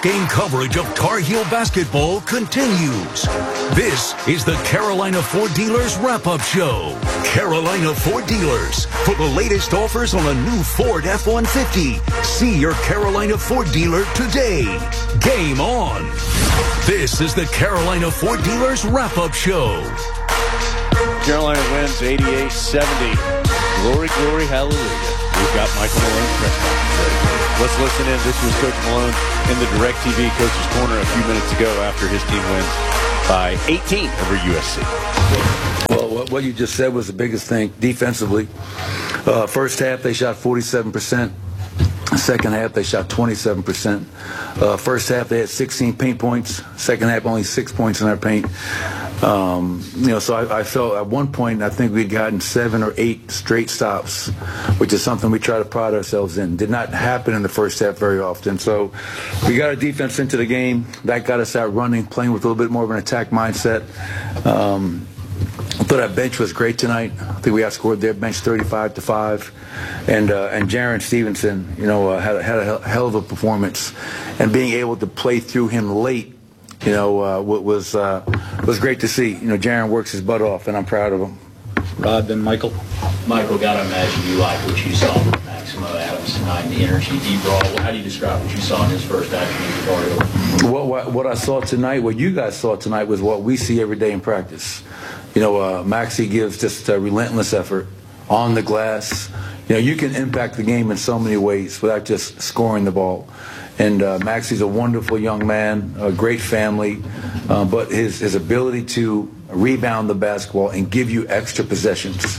post-game coverage of Tar Heel basketball continues. This is the Carolina Ford Dealers Wrap-Up Show. Carolina Ford Dealers. For the latest offers on a new Ford F-150, see your Carolina Ford dealer today. Game on. This is the Carolina Ford Dealers Wrap-Up Show. Carolina wins 88-70. Glory, glory, hallelujah. We've got Michael Malone press conference. Let's listen in. This was Coach Malone in the DirecTV Coach's Corner a few minutes ago after his team wins by 18 over USC. Well, what you just said was the biggest thing defensively. First half, they shot 47%. Second half, they shot 27%. First half, they had 16 paint points. Second half, only 6 points in our paint. So I felt at one point, I think we'd gotten 7 or 8 straight stops, which is something we try to pride ourselves in. Did not happen in the first half very often. So we got our defense into the game. That got us out running, playing with a little bit more of an attack mindset. I thought our bench was great tonight. I think we outscored their bench 35-5, and Jaren Stevenson, had a hell of a performance, and being able to play through him late, was great to see. Jaren works his butt off, and I'm proud of him. Rod, then Michael. Michael, got to imagine you like what you saw from Maximo Adams tonight, and the energy he brought. How do you describe what you saw in his first action in the Tar Heel? What I saw tonight, what you guys saw tonight, was what we see every day in practice. Maxie gives just a relentless effort on the glass. You can impact the game in so many ways without just scoring the ball. And Maxie's a wonderful young man, a great family, but his ability to rebound the basketball and give you extra possessions.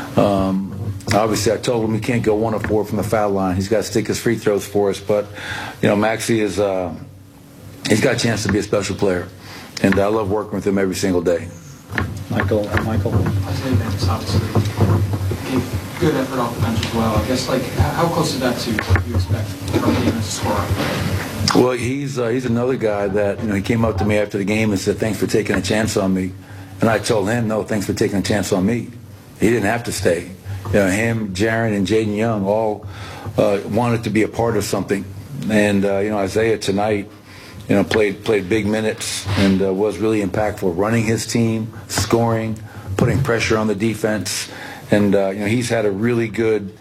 Obviously, I told him he can't go 1 of 4 from the foul line. He's got to stick his free throws for us. But, Maxie he's got a chance to be a special player. And I love working with him every single day. Michael. Isaiah Banks obviously gave good effort off the bench as well. I guess, how close is that to what you expect from him as a scorer? Well, he's another guy that, he came up to me after the game and said, thanks for taking a chance on me. And I told him, no, thanks for taking a chance on me. He didn't have to stay. Him, Jaren, and Jaden Young all wanted to be a part of something. And, Isaiah tonight, played big minutes and was really impactful, running his team, scoring, putting pressure on the defense. And, he's had a really good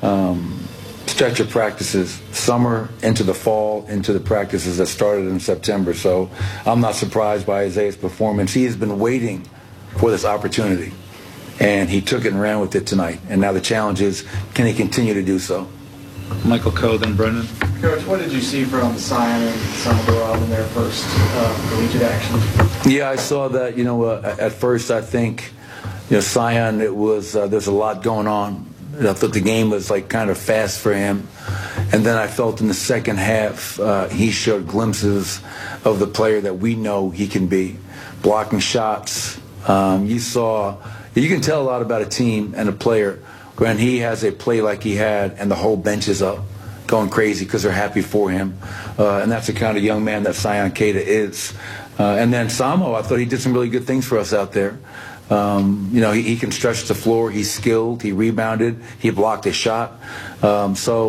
stretch of practices, summer into the fall, into the practices that started in September. So I'm not surprised by Isaiah's performance. He has been waiting for this opportunity, and he took it and ran with it tonight. And now the challenge is, can he continue to do so? Michael Coe, then Brendan. Coach, what did you see from Sion and Samador in their first collegiate action? Yeah, I saw that. At first I think, Sion, it was there's a lot going on. I thought the game was kind of fast for him, and then I felt in the second half he showed glimpses of the player that we know he can be, blocking shots. You can tell a lot about a team and a player when he has a play like he had and the whole bench is up going crazy because they're happy for him. And that's the kind of young man that Sion Keita is. And then Samo, I thought he did some really good things for us out there. He can stretch the floor. He's skilled. He rebounded. He blocked a shot. I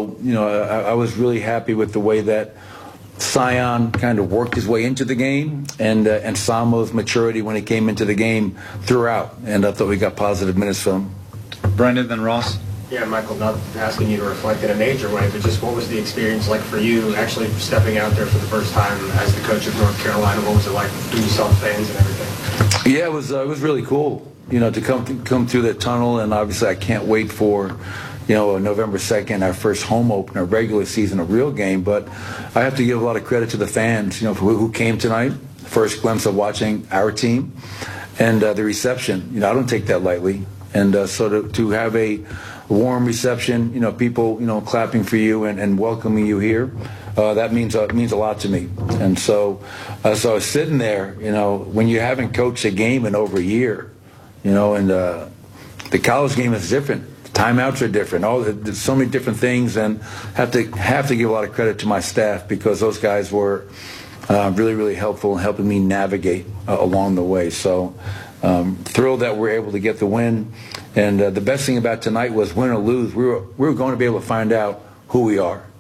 was really happy with the way that Sion kind of worked his way into the game, and Samo's maturity when he came into the game throughout. And I thought we got positive minutes from him. Brendan, then Ross. Yeah, Michael, not asking you to reflect in a major way, but just what was the experience like for you actually stepping out there for the first time as the coach of North Carolina? What was it like when you saw the fans and everything? Yeah, it was really cool, to come through that tunnel, and obviously I can't wait for, November 2nd, our first home opener, regular season, a real game. But I have to give a lot of credit to the fans, for who came tonight, first glimpse of watching our team, and the reception. I don't take that lightly. And so to have a warm reception, people, clapping for you and welcoming you here, that means a lot to me. And so I was sitting there, when you haven't coached a game in over a year, and the college game is different. Timeouts are different. There's so many different things, and have to give a lot of credit to my staff because those guys were really, really helpful in helping me navigate along the way. So thrilled that we're able to get the win. And the best thing about tonight was, win or lose, we were going to be able to find out who we are.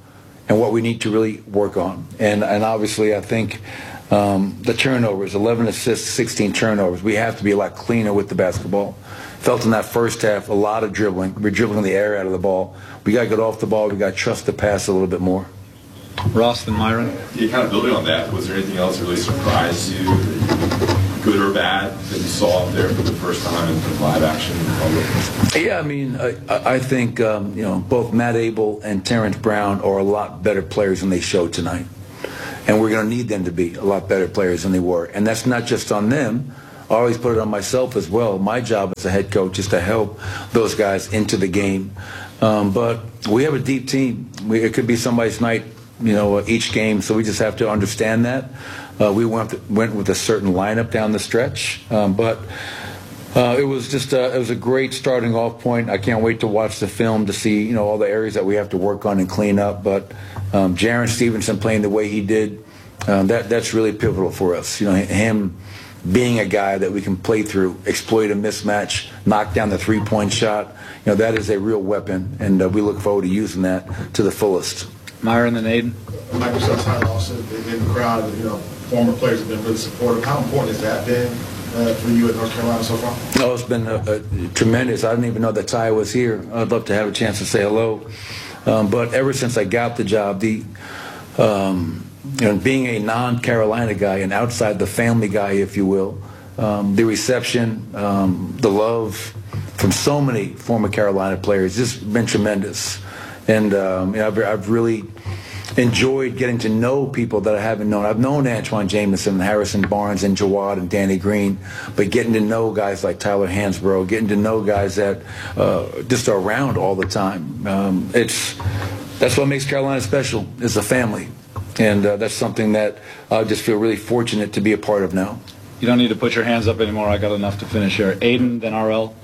and what we need to really work on. And obviously, I think the turnovers, 11 assists, 16 turnovers. We have to be a lot cleaner with the basketball. Felt in that first half a lot of dribbling. We're dribbling the air out of the ball. We got to get off the ball. We got to trust the pass a little bit more. Ross, then Myron. Yeah, kind of building on that, was there anything else that really surprised you, good or bad, that you saw up there for the first time in live action? Yeah, I mean, I think both Matt Abel and Terrence Brown are a lot better players than they showed tonight. And we're going to need them to be a lot better players than they were. And that's not just on them. I always put it on myself as well. My job as a head coach is to help those guys into the game. But we have a deep team. It could be somebody's night, each game. So we just have to understand that. We went with a certain lineup down the stretch. But it was just it was a great starting off point. I can't wait to watch the film to see all the areas that we have to work on and clean up. But Jaren Stevenson playing the way he did, that's really pivotal for us. Him being a guy that we can play through, exploit a mismatch, knock down the three-point shot. That is a real weapon, and we look forward to using that to the fullest. Myron and Aiden. Microsoft's highlight also in the crowd, former players have been really supportive. How important has that been for you at North Carolina so far? Oh, it's been tremendous. I didn't even know that Ty was here. I'd love to have a chance to say hello. But ever since I got the job, being a non-Carolina guy, an outside the family guy, if you will, the reception, the love from so many former Carolina players, just been tremendous. And I've really enjoyed getting to know people that I haven't known. I've known Antoine Jamison, Harrison Barnes, and Jawad and Danny Green, but getting to know guys like Tyler Hansbrough, getting to know guys that just are around all the time. That's what makes Carolina special, is the family. And that's something that I just feel really fortunate to be a part of now. You don't need to put your hands up anymore. I got enough to finish here. Aiden, then RL.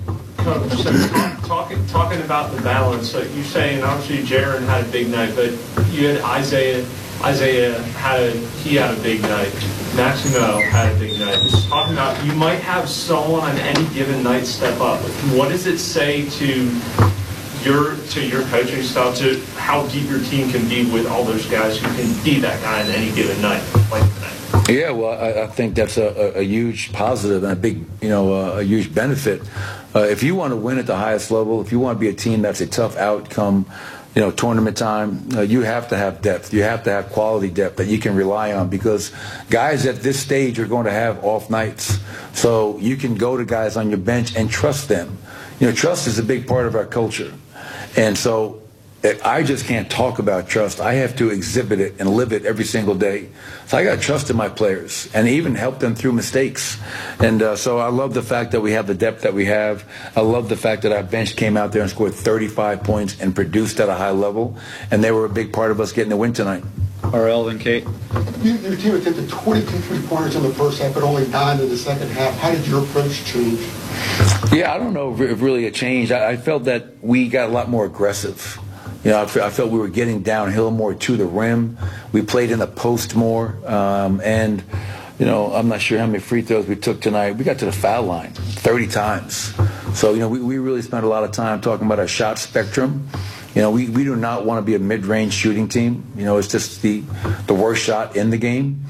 Talking about the balance, you're saying obviously Jaren had a big night, but you had Isaiah had a big night. Maximo had a big night. Just talking about, you might have someone on any given night step up. What does it say to your coaching style, to how deep your team can be with all those guys who can be that guy on any given night like tonight? Yeah, well, I think that's a huge positive and a big, a huge benefit. If you want to win at the highest level, if you want to be a team that's a tough outcome, tournament time, you have to have depth. You have to have quality depth that you can rely on, because guys at this stage are going to have off nights. So you can go to guys on your bench and trust them. Trust is a big part of our culture. And so I just can't talk about trust. I have to exhibit it and live it every single day. So I got to trust in my players and even help them through mistakes. And so I love the fact that we have the depth that we have. I love the fact that our bench came out there and scored 35 points and produced at a high level. And they were a big part of us getting the win tonight. RL and Kate. Your team attempted 22 three-pointers in the first half, but only 9 in the second half. How did your approach change? Yeah, I don't know if really it changed. I felt that we got a lot more aggressive. I felt we were getting downhill more to the rim. We played in the post more. And I'm not sure how many free throws we took tonight. We got to the foul line 30 times. So, we really spent a lot of time talking about our shot spectrum. We do not want to be a mid-range shooting team. It's just the worst shot in the game.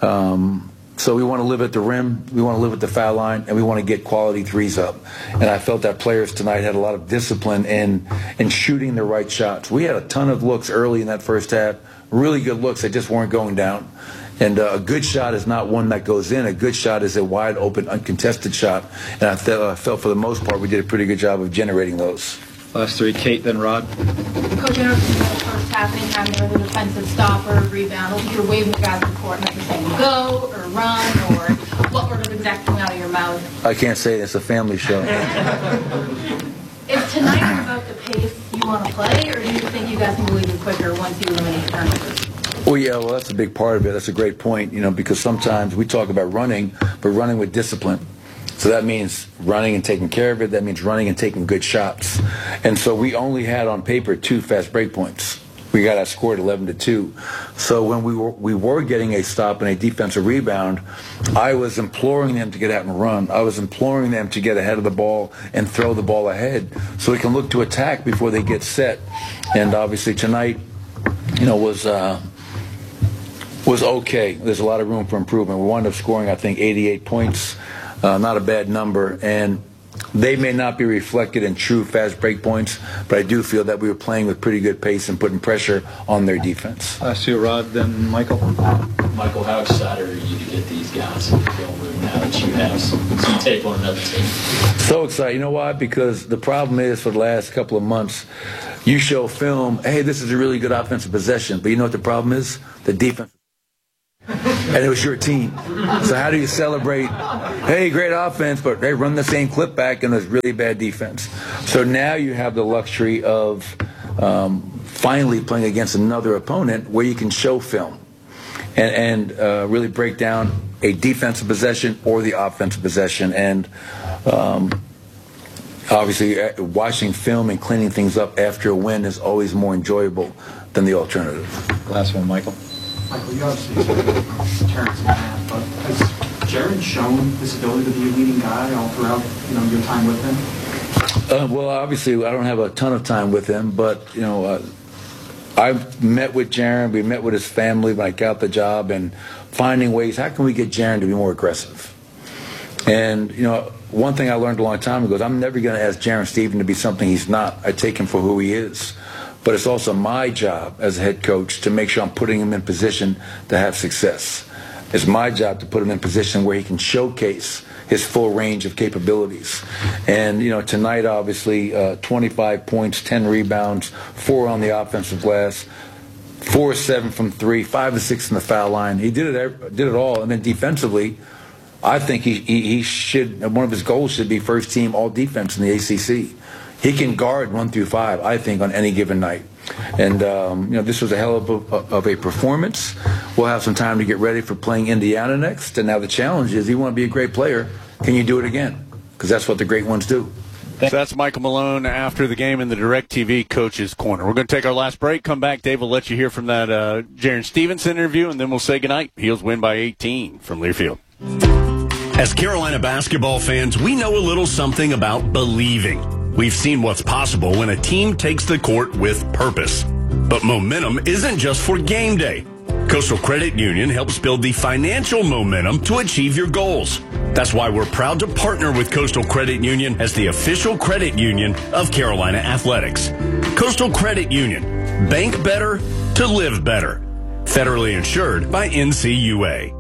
So we want to live at the rim, we want to live at the foul line, and we want to get quality threes up. And I felt that players tonight had a lot of discipline in shooting the right shots. We had a ton of looks early in that first half, really good looks that just weren't going down. And a good shot is not one that goes in. A good shot is a wide open, uncontested shot. And I felt for the most part we did a pretty good job of generating those. Last three, Kate, then Rod. Coach, I know in the first half, anytime there was a defensive stop or a rebound, you're waving the guys in the court, and you're saying go or run, or what word of exact coming out of your mouth? I can't say it. It's a family show. Is tonight about the pace you want to play, or do you think you guys can go even quicker once you eliminate turnovers? Well, yeah, that's a big part of it. That's a great point, because sometimes we talk about running, but running with discipline. So that means running and taking care of it. That means running and taking good shots. And so we only had on paper 2 fast break points. We got outscored 11-2. So when we were getting a stop and a defensive rebound, I was imploring them to get out and run. I was imploring them to get ahead of the ball and throw the ball ahead so we can look to attack before they get set. And obviously tonight, was okay. There's a lot of room for improvement. We wound up scoring, I think, 88 points. Not a bad number. And they may not be reflected in true fast break points, but I do feel that we were playing with pretty good pace and putting pressure on their defense. Last year, Rod, then Michael. Michael, how excited are you to get these guys in the film room now that you have some tape on another team? So excited. You know why? Because the problem is for the last couple of months, you show film, hey, this is a really good offensive possession. But you know what the problem is? The defense. And it was your team. So how do you celebrate, hey, great offense, but they run the same clip back and it was really bad defense. So now you have the luxury of finally playing against another opponent where you can show film and really break down a defensive possession or the offensive possession. And obviously watching film and cleaning things up after a win is always more enjoyable than the alternative. Last one, Michael. Michael, you obviously said Terrence Mann, but has Jaron shown this ability to be a leading guy all throughout, your time with him? Well, obviously, I don't have a ton of time with him, but, I've met with Jaron. We met with his family when I got the job and finding ways, how can we get Jaron to be more aggressive? And, one thing I learned a long time ago is I'm never going to ask Jaron Stephen to be something he's not. I take him for who he is. But it's also my job as a head coach to make sure I'm putting him in position to have success. It's my job to put him in position where he can showcase his full range of capabilities. And, tonight, obviously, 25 points, 10 rebounds, 4 on the offensive glass, 4 of 7 from 3, 5 of 6 in the foul line. He did it all. And then defensively, I think he should, one of his goals should be first team all defense in the ACC. He can guard 1 through 5, I think, on any given night. And, this was a hell of a performance. We'll have some time to get ready for playing Indiana next. And now the challenge is, you want to be a great player, can you do it again? Because that's what the great ones do. So that's Michael Malone after the game in the DirecTV Coach's Corner. We're going to take our last break, come back. Dave will let you hear from that Jaron Stevenson interview, and then we'll say goodnight. Heels win by 18 from Learfield. As Carolina basketball fans, we know a little something about believing. We've seen what's possible when a team takes the court with purpose. But momentum isn't just for game day. Coastal Credit Union helps build the financial momentum to achieve your goals. That's why we're proud to partner with Coastal Credit Union as the official credit union of Carolina Athletics. Coastal Credit Union. Bank better to live better. Federally insured by NCUA.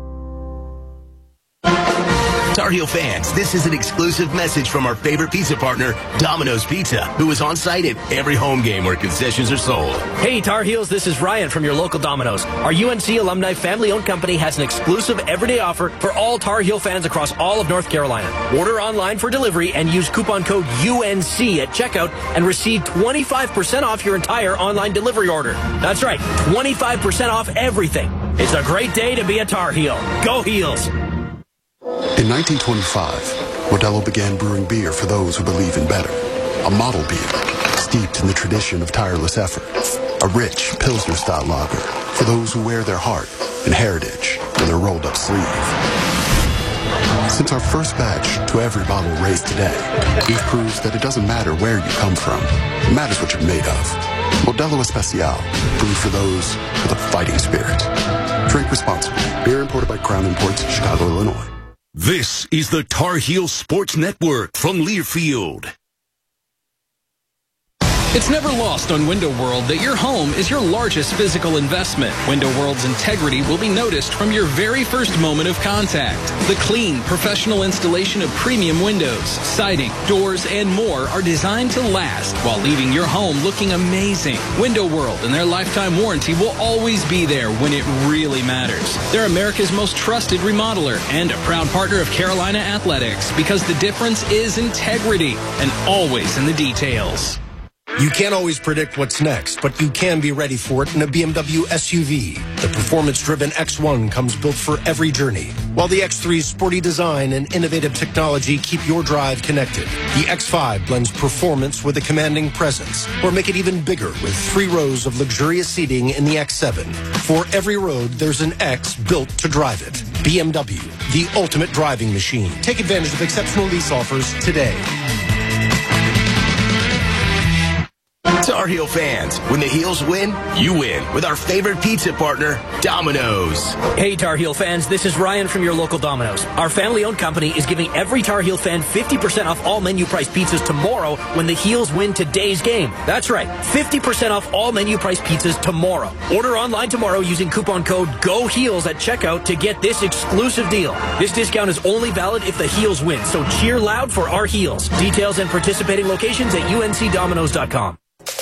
Tar Heel fans, this is an exclusive message from our favorite pizza partner, Domino's Pizza, who is on site at every home game where concessions are sold. Hey, Tar Heels, this is Ryan from your local Domino's. Our UNC alumni family-owned company has an exclusive everyday offer for all Tar Heel fans across all of North Carolina. Order online for delivery and use coupon code UNC at checkout and receive 25% off your entire online delivery order. That's right, 25% off everything. It's a great day to be a Tar Heel. Go Heels! In 1925, Modelo began brewing beer for those who believe in better. A model beer, steeped in the tradition of tireless effort. A rich Pilsner-style lager for those who wear their heart and heritage in their rolled-up sleeve. Since our first batch to every bottle raised today, we've proved that it doesn't matter where you come from. It matters what you're made of. Modelo Especial, brewed for those with a fighting spirit. Drink responsibly. Beer imported by Crown Imports, Chicago, Illinois. This is the Tar Heel Sports Network from Learfield. It's never lost on Window World that your home is your largest physical investment. Window World's integrity will be noticed from your very first moment of contact. The clean, professional installation of premium windows, siding, doors, and more are designed to last while leaving your home looking amazing. Window World and their lifetime warranty will always be there when it really matters. They're America's most trusted remodeler and a proud partner of Carolina Athletics because the difference is integrity and always in the details. You can't always predict what's next, but you can be ready for it in a BMW SUV. The performance-driven X1 comes built for every journey, while the X3's sporty design and innovative technology keep your drive connected. The X5 blends performance with a commanding presence, or make it even bigger with 3 rows of luxurious seating in the X7. For every road, there's an X built to drive it. BMW, the ultimate driving machine. Take advantage of exceptional lease offers today. Tar Heel fans, when the Heels win, you win with our favorite pizza partner, Domino's. Hey, Tar Heel fans, this is Ryan from your local Domino's. Our family-owned company is giving every Tar Heel fan 50% off all menu-priced pizzas tomorrow when the Heels win today's game. That's right, 50% off all menu-priced pizzas tomorrow. Order online tomorrow using coupon code GOHEELS at checkout to get this exclusive deal. This discount is only valid if the Heels win, so cheer loud for our Heels. Details and participating locations at uncdominoes.com.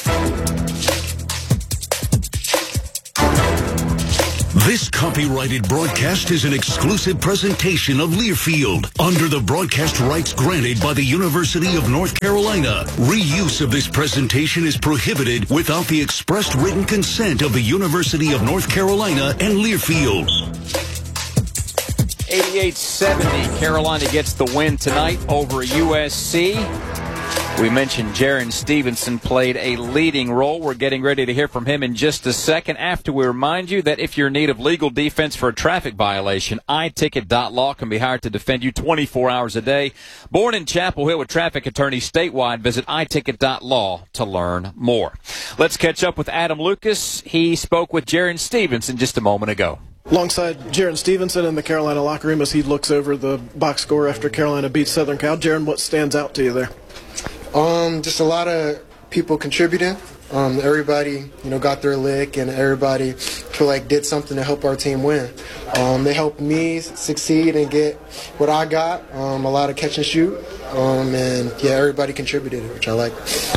This copyrighted broadcast is an exclusive presentation of Learfield under the broadcast rights granted by the University of North Carolina. Reuse of this presentation is prohibited without the expressed written consent of the University of North Carolina and Learfield. 88-70, Carolina gets the win tonight over USC. We mentioned Jaron Stevenson played a leading role. We're getting ready to hear from him in just a second after we remind you that if you're in need of legal defense for a traffic violation, iTicket.law can be hired to defend you 24 hours a day. Born in Chapel Hill with traffic attorneys statewide, visit iTicket.law to learn more. Let's catch up with Adam Lucas. He spoke with Jaron Stevenson just a moment ago. Alongside Jaron Stevenson in the Carolina locker room as he looks over the box score after Carolina beats Southern Cal. Jaron, what stands out to you there? Just a lot of people contributing. Everybody, got their lick, and everybody feel like did something to help our team win. They helped me succeed and get what I got. A lot of catch and shoot, and everybody contributed, which I like.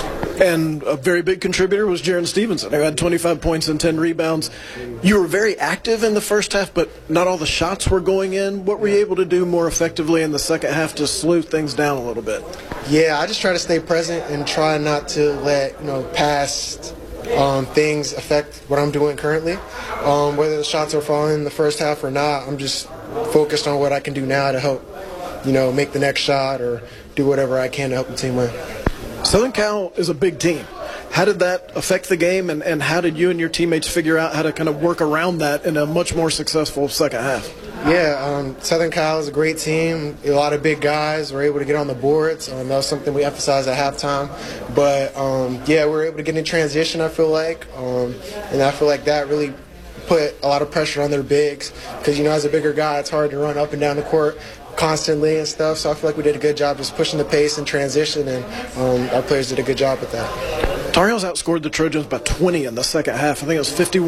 And a very big contributor was Jaron Stevenson, who had 25 points and 10 rebounds. You were very active in the first half, but not all the shots were going in. What were you able to do more effectively in the second half to slow things down a little bit? Yeah, I just try to stay present and try not to let past things affect what I'm doing currently. Whether the shots are falling in the first half or not, I'm just focused on what I can do now to help, make the next shot or do whatever I can to help the team win. Southern Cal is a big team. How did that affect the game, and how did you and your teammates figure out how to kind of work around that in a much more successful second half? Yeah, Southern Cal is a great team. A lot of big guys were able to get on the boards. That was something we emphasized at halftime. But, we were able to get in transition, I feel like. And I feel like that really put a lot of pressure on their bigs because, as a bigger guy, it's hard to run up and down the court constantly and stuff. So I feel like we did a good job just pushing the pace and transition, and our players did a good job with that. Tar Heels outscored the Trojans by 20 in the second half. I think it was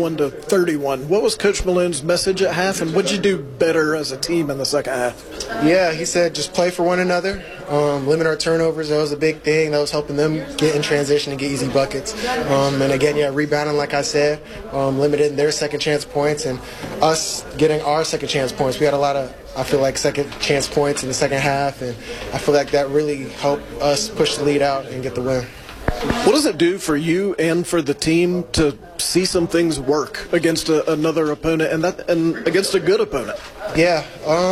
51-31. What was Coach Malone's message at half, and what did you do better as a team in the second half? Yeah, he said just play for one another, limit our turnovers. That was a big thing. That was helping them get in transition and get easy buckets. And again, rebounding, like I said, limiting their second chance points and us getting our second chance points. We had a lot of, I feel like, second chance points in the second half, and I feel like that really helped us push the lead out and get the win. What does it do for you and for the team to see some things work against another opponent and against a good opponent? Yeah,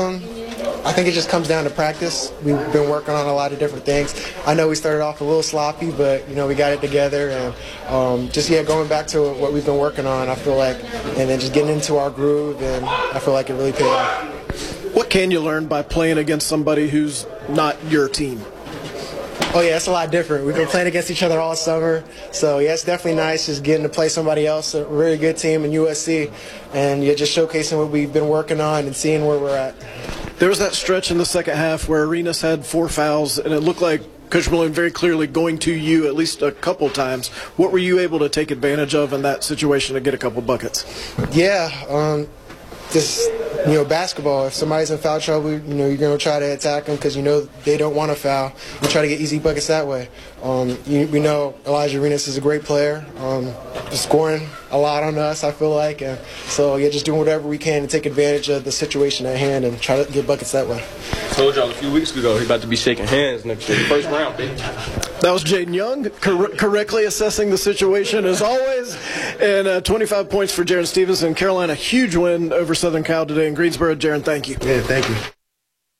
I think it just comes down to practice. We've been working on a lot of different things. I know we started off a little sloppy, but we got it together, and going back to what we've been working on, I feel like, and then just getting into our groove, and I feel like it really paid off. What can you learn by playing against somebody who's not your team? Oh, yeah, it's a lot different. We've been playing against each other all summer. So, yeah, it's definitely nice just getting to play somebody else, a really good team in USC, and just showcasing what we've been working on and seeing where we're at. There was that stretch in the second half where Arenas had 4 fouls, and it looked like Coach Malone very clearly going to you at least a couple times. What were you able to take advantage of in that situation to get a couple buckets? Yeah, basketball, if somebody's in foul trouble, you're going to try to attack them because they don't want to foul. You try to get easy buckets that way. We know Elijah Arenas is a great player, scoring a lot on us, I feel like. And so, just doing whatever we can to take advantage of the situation at hand and try to get buckets that way. Told y'all a few weeks ago he's about to be shaking hands next year. First round, baby. That was Jaden Young correctly assessing the situation as always. And 25 points for Jaron Stevenson. Carolina, huge win over Southern Cal today in Greensboro. Jaron, thank you. Yeah, thank you.